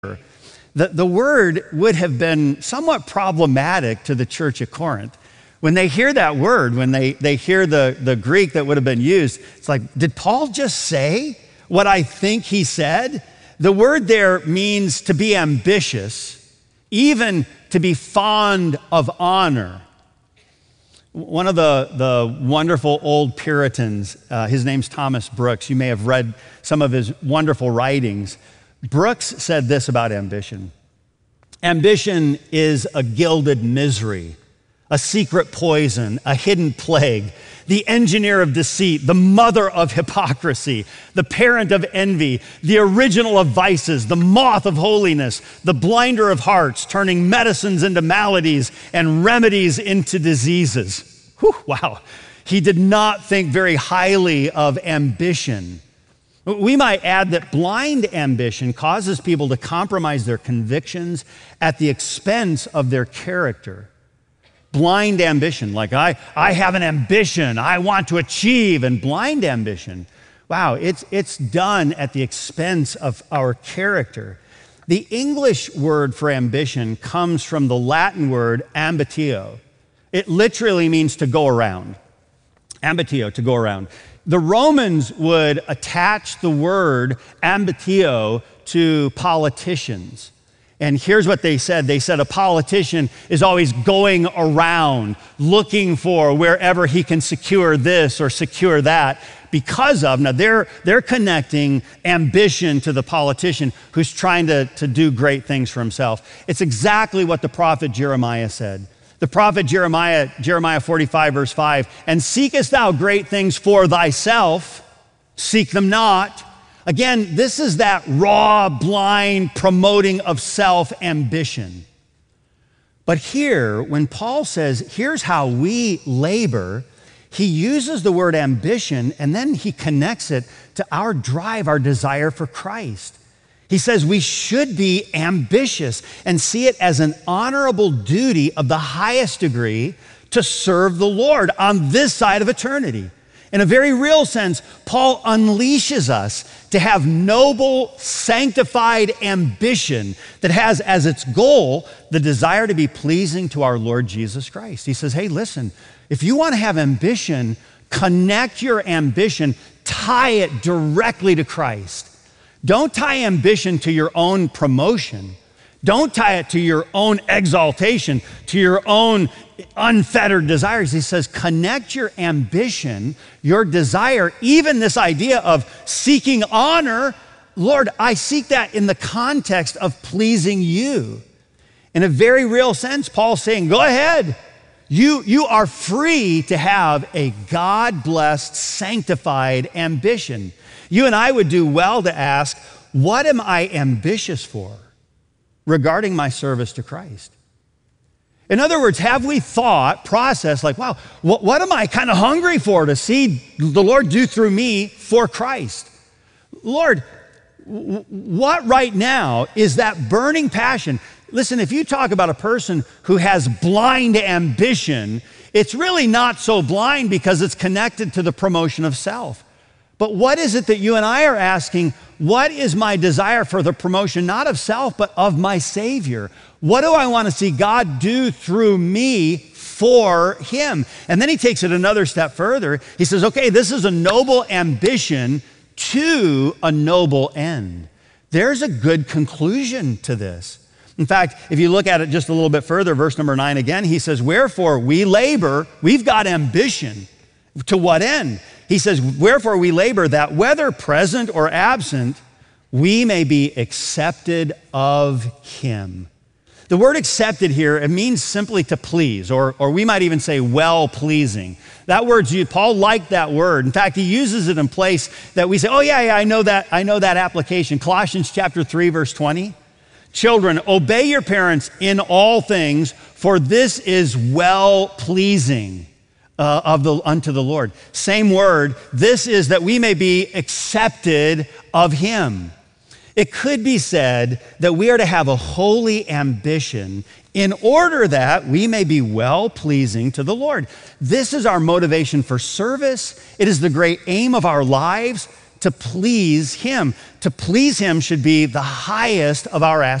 The word would have been somewhat problematic to the church at Corinth. When they hear that word, when they hear the Greek that would have been used, it's like, did Paul just say what I think he said? The word there means to be ambitious, even to be fond of honor. One of the wonderful old Puritans, his name's Thomas Brooks. You may have read some of his wonderful writings. Brooks said this about ambition. Ambition is a gilded misery, a secret poison, a hidden plague, the engineer of deceit, the mother of hypocrisy, the parent of envy, the original of vices, the moth of holiness, the blinder of hearts, turning medicines into maladies and remedies into diseases. Whew, wow. He did not think very highly of ambition. We might add that blind ambition causes people to compromise their convictions at the expense of their character. Blind ambition, like I have an ambition, I want to achieve, and blind ambition, wow, it's done at the expense of our character. The English word for ambition comes from the Latin word ambitio. It literally means to go around. Ambitio, to go around. The Romans would attach the word ambitio to politicians. And here's what they said. They said a politician is always going around looking for wherever he can secure this or secure that because of, now they're connecting ambition to the politician who's trying to do great things for himself. It's exactly what the prophet Jeremiah said. The prophet Jeremiah 45 verse 5, and seekest thou great things for thyself, seek them not. Again, this is that raw, blind promoting of self-ambition. But here, when Paul says, here's how we labor, he uses the word ambition and then he connects it to our drive, our desire for Christ. He says we should be ambitious and see it as an honorable duty of the highest degree to serve the Lord on this side of eternity. In a very real sense, Paul unleashes us to have noble, sanctified ambition that has as its goal the desire to be pleasing to our Lord Jesus Christ. He says, hey, listen, if you want to have ambition, connect your ambition, tie it directly to Christ. Don't tie ambition to your own promotion. Don't tie it to your own exaltation, to your own unfettered desires. He says, connect your ambition, your desire, even this idea of seeking honor. Lord, I seek that in the context of pleasing you. In a very real sense, Paul's saying, go ahead. You are free to have a God-blessed, sanctified ambition. You and I would do well to ask, what am I ambitious for regarding my service to Christ? In other words, have we thought, processed, like, wow, what am I kind of hungry for to see the Lord do through me for Christ? Lord, what right now is that burning passion? Listen, if you talk about a person who has blind ambition, it's really not so blind because it's connected to the promotion of self. But what is it that you and I are asking? What is my desire for the promotion, not of self, but of my Savior? What do I want to see God do through me for Him? And then he takes it another step further. He says, okay, this is a noble ambition to a noble end. There's a good conclusion to this. In fact, if you look at it just a little bit further, verse number 9 again, he says, wherefore we labor, we've got ambition. To what end? He says, wherefore we labor that whether present or absent, we may be accepted of Him. The word accepted here, it means simply to please, or we might even say well-pleasing. That word's used, Paul liked that word. In fact, he uses it in place that we say, oh yeah, I know that application. Colossians chapter 3, verse 20. Children, obey your parents in all things, for this is well-pleasing unto the Lord. Same word, this is that we may be accepted of Him. It could be said that we are to have a holy ambition in order that we may be well-pleasing to the Lord. This is our motivation for service. It is the great aim of our lives to please him. To please him should be the highest of our